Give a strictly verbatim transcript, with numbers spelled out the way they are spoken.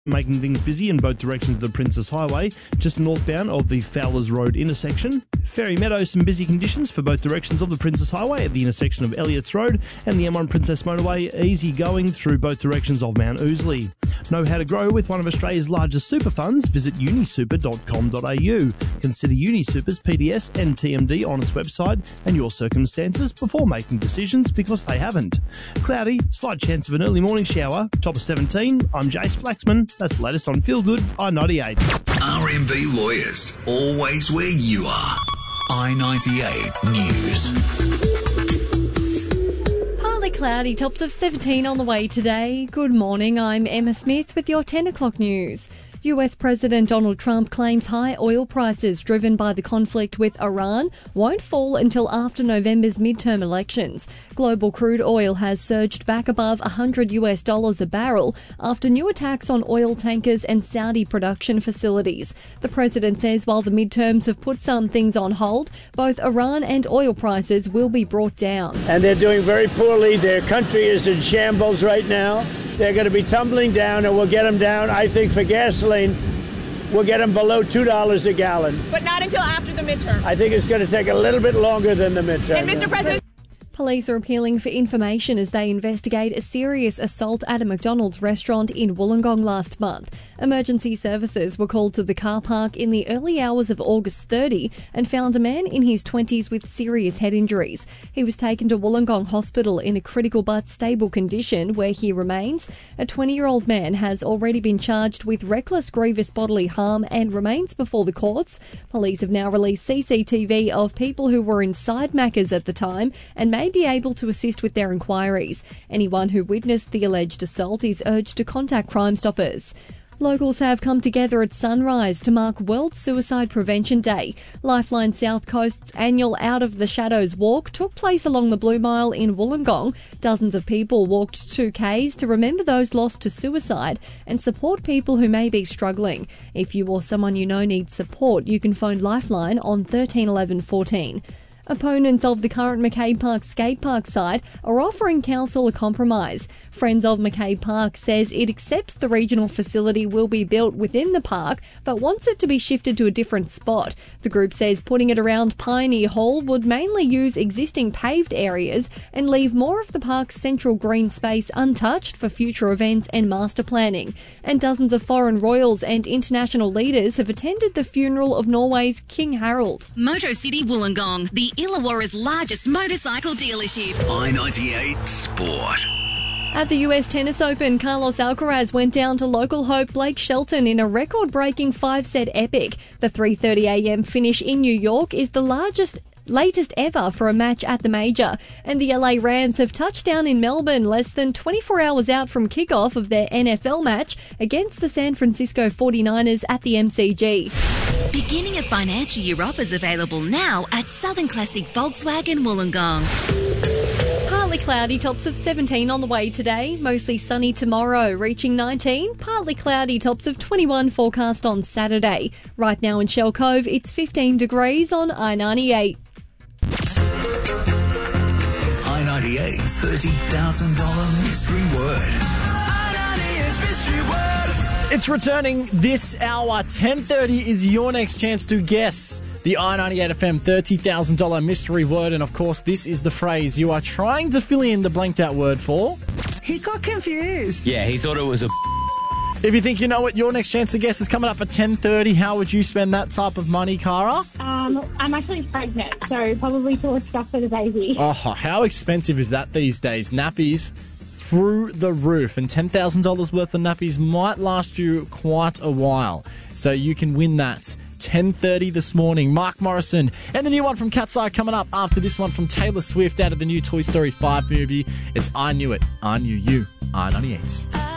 making things busy in both directions of the Princess Highway, just northbound of the Fowlers Road intersection. Fairy Meadows, some busy conditions for both directions of the Princess Highway at the intersection of Elliots Road and the M one Princess Motorway, easy going through both directions of Mount Ousley. Know how to grow with one of Australia's largest super funds? Visit unisuper dot com dot a u. Consider UniSuper's P D S and T M D on its website and your circumstances before making decisions, because they haven't. Cloudy, slight chance of an early morning shower, top of seventeen. I'm Jace Flaxman. That's the latest on Feel Good I ninety-eight. R M B Lawyers, always where you are. I ninety-eight News. Partly cloudy, tops of seventeen on the way today. Good morning, I'm Emma Smith with your ten o'clock news. U S President Donald Trump claims high oil prices driven by the conflict with Iran won't fall until after November's midterm elections. Global crude oil has surged back above one hundred U S dollars a barrel after new attacks on oil tankers and Saudi production facilities. The president says while the midterms have put some things on hold, both Iran and oil prices will be brought down. And they're doing very poorly. Their country is in shambles right now. They're going to be tumbling down, and we'll get them down, I think, for gasoline. We'll get them below two dollars a gallon. But not until after the midterm. I think it's going to take a little bit longer than the midterm. And Mister President... Police are appealing for information as they investigate a serious assault at a McDonald's restaurant in Wollongong last month. Emergency services were called to the car park in the early hours of August thirtieth and found a man in his twenties with serious head injuries. He was taken to Wollongong Hospital in a critical but stable condition where he remains. A twenty-year-old man has already been charged with reckless grievous bodily harm and remains before the courts. Police have now released C C T V of people who were inside Macca's at the time and may be able to assist with their inquiries. Anyone who witnessed the alleged assault is urged to contact Crime Stoppers. Locals have come together at sunrise to mark World Suicide Prevention Day. Lifeline South Coast's annual Out of the Shadows walk took place along the Blue Mile in Wollongong. Dozens of people walked two Ks to remember those lost to suicide and support people who may be struggling. If you or someone you know needs support, you can phone Lifeline on thirteen eleven fourteen. Opponents of the current McCabe Park skate park site are offering council a compromise. Friends of McCabe Park says it accepts the regional facility will be built within the park but wants it to be shifted to a different spot. The group says putting it around Pioneer Hall would mainly use existing paved areas and leave more of the park's central green space untouched for future events and master planning. And dozens of foreign royals and international leaders have attended the funeral of Norway's King Harald. Motor City Wollongong, the Illawarra's largest motorcycle dealership. I ninety-eight Sport. At the U S Tennis Open, Carlos Alcaraz went down to local hope Blake Shelton in a record-breaking five-set epic. The three thirty a m finish in New York is the largest latest ever for a match at the major, and the L A Rams have touched down in Melbourne less than twenty-four hours out from kickoff of their N F L match against the San Francisco forty-niners at the M C G. Beginning of financial year offers available now at Southern Classic Volkswagen Wollongong. Partly cloudy, tops of seventeen on the way today. Mostly sunny tomorrow, reaching nineteen. Partly cloudy, tops of twenty-one forecast on Saturday. Right now in Shell Cove, it's fifteen degrees on I ninety-eight. I ninety-eight's thirty thousand dollars mystery word. I ninety-eight's mystery word. It's returning this hour. ten thirty is your next chance to guess the I ninety-eight F M thirty thousand dollars mystery word. And of course, this is the phrase you are trying to fill in the blanked out word for. He got confused. Yeah, he thought it was a... If you think you know it, your next chance to guess is coming up at ten thirty. How would you spend that type of money, Cara? Um, I'm actually pregnant, so probably towards stuff for the baby. Oh, how expensive is that these days? Nappies through the roof, and ten thousand dollars worth of nappies might last you quite a while. So you can win that. ten thirty this morning. Mark Morrison and the new one from Cat's Eye coming up after this one from Taylor Swift out of the new Toy Story five movie. It's I Knew It, I Knew You, I ninety-eight.